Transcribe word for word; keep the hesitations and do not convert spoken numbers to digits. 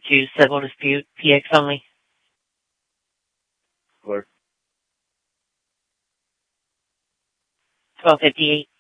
to civil dispute, P X only. Clerk. twelve fifty-eight.